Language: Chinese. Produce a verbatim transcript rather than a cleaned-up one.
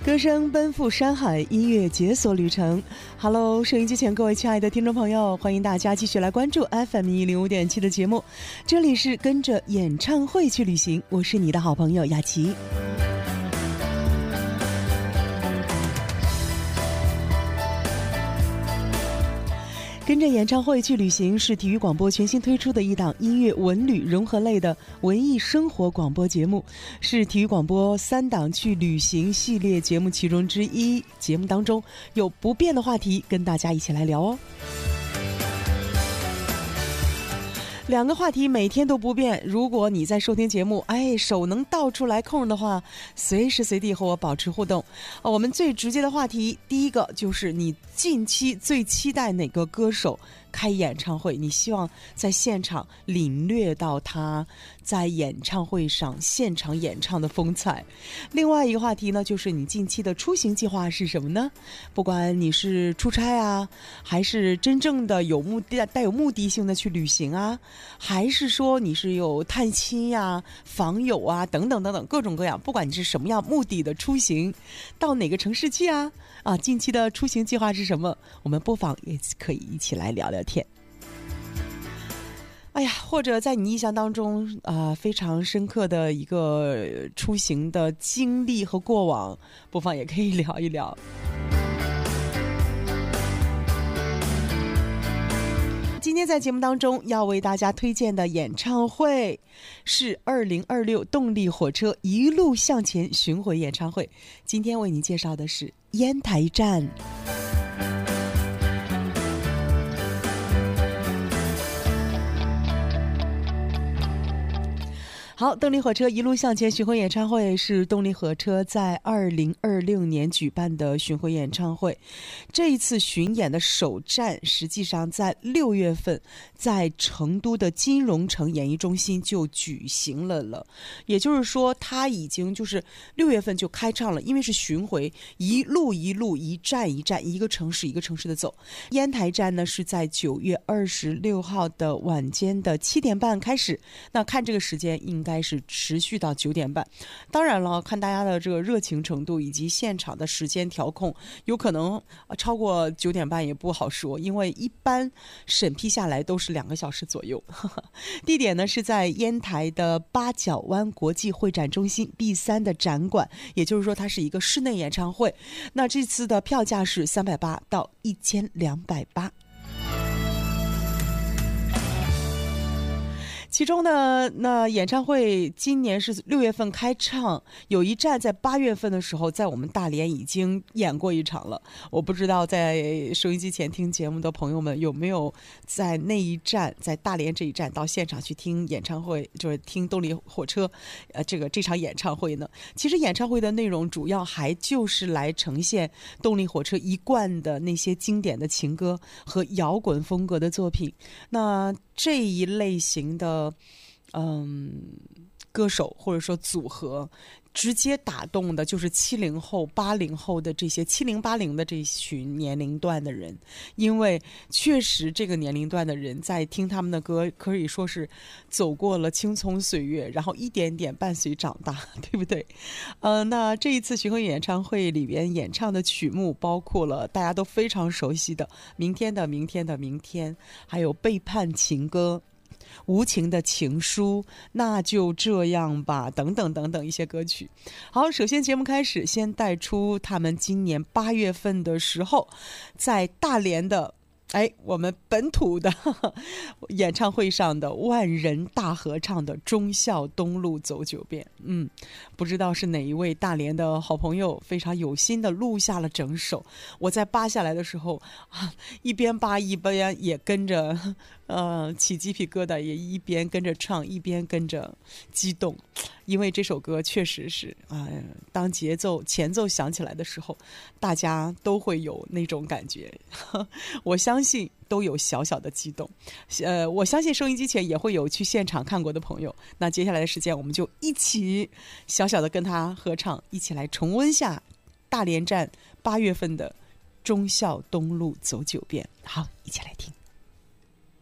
歌声奔赴山海，音乐解锁旅程。Hello， 收音机前各位亲爱的听众朋友，欢迎大家继续来关注 F M 一零五点七 的节目。这里是跟着演唱会去旅行，我是你的好朋友雅琪。跟着演唱会去旅行是体育广播全新推出的一档音乐文旅融合类的文艺生活广播节目，是体育广播三档去旅行系列节目其中之一。节目当中有不变的话题跟大家一起来聊哦。两个话题每天都不变，如果你在收听节目，哎，手能倒出来空的话，随时随地和我保持互动。啊，我们最直接的话题，第一个就是你近期最期待哪个歌手开演唱会，你希望在现场领略到他在演唱会上现场演唱的风采。另外一个话题呢，就是你近期的出行计划是什么呢？不管你是出差啊，还是真正的有目的带有目的性的去旅行啊，还是说你是有探亲呀、访友啊等等等等各种各样，不管你是什么样目的的出行，到哪个城市去啊啊，近期的出行计划是什么？我们不妨也可以一起来聊聊天。哎呀，或者在你印象当中啊、呃，非常深刻的一个出行的经历和过往，不妨也可以聊一聊。今天在节目当中要为大家推荐的演唱会是二零二六动力火车一路向前巡回演唱会。今天为您介绍的是烟台站。好，动力火车一路向前巡回演唱会是动力火车在二零二六年举办的巡回演唱会。这一次巡演的首站实际上在六月份在成都的金融城演艺中心就举行了了，也就是说它已经就是六月份就开唱了，因为是巡回，一路一路一站一站一个城市一个城市的走。烟台站呢是在九月二十六号的晚间的七点半开始，那看这个时间应该是持续到九点半。当然了，看大家的这个热情程度以及现场的时间调控，有可能超过九点半也不好说，因为一般审批下来都是两个小时左右。地点呢是在烟台的八角湾国际会展中心 B 三 的展馆，也就是说它是一个室内演唱会。那这次的票价是三百八到一千两百八。其中呢，那演唱会今年是六月份开唱，有一站在八月份的时候在我们大连已经演过一场了。我不知道在收音机前听节目的朋友们有没有在那一站，在大连这一站到现场去听演唱会，就是听动力火车呃这个这场演唱会呢？其实演唱会的内容主要还就是来呈现动力火车一贯的那些经典的情歌和摇滚风格的作品。那这一类型的嗯歌手或者说组合，直接打动的就是七零后八零后的这些七零八零的这群年龄段的人，因为确实这个年龄段的人在听他们的歌可以说是走过了青葱岁月，然后一点点伴随长大，对不对？呃，那这一次巡回演唱会里边演唱的曲目包括了大家都非常熟悉的明天的明天的明天，还有背叛情歌，无情的情书，那就这样吧，等等等等一些歌曲。好，首先节目开始，先带出他们今年八月份的时候在大连的哎，我们本土的呵呵演唱会上的万人大合唱的忠孝东路走九遍。嗯，不知道是哪一位大连的好朋友非常有心的录下了整首。我在扒下来的时候啊，一边扒一边也跟着呃起鸡皮疙瘩，也一边跟着唱，一边跟着激动。因为这首歌确实是啊、呃，当节奏前奏响起来的时候，大家都会有那种感觉。我相信都有小小的激动。呃，我相信收音机前也会有去现场看过的朋友。那接下来的时间，我们就一起小小的跟他合唱，一起来重温下大连站八月份的忠孝东路走九遍。好，一起来听。